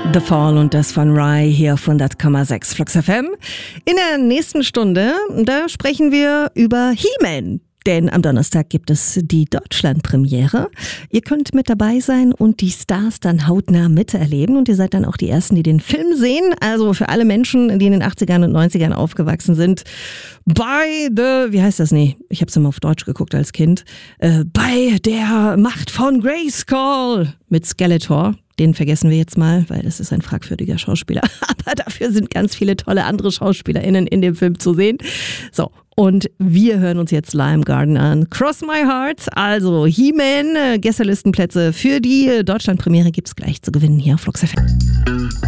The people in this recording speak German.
The Fall und das von Rhye hier auf 100,6 Flux FM. In der nächsten Stunde, da sprechen wir über He-Man. Denn am Donnerstag gibt es die Deutschland-Premiere. Ihr könnt mit dabei sein und die Stars dann hautnah miterleben. Und ihr seid dann auch die Ersten, die den Film sehen. Also für alle Menschen, die in den 80ern und 90ern aufgewachsen sind. Wie heißt das? Nee, ich habe es immer auf Deutsch geguckt als Kind. Bei der Macht von Grayskull mit Skeletor. Den vergessen wir jetzt mal, weil das ist ein fragwürdiger Schauspieler. Aber dafür sind ganz viele tolle andere SchauspielerInnen in dem Film zu sehen. So, und wir hören uns jetzt Lime Garden an. Cross My Heart, also He-Man, Gästelistenplätze für die Deutschland-Premiere gibt's gleich zu gewinnen hier auf Flux FM.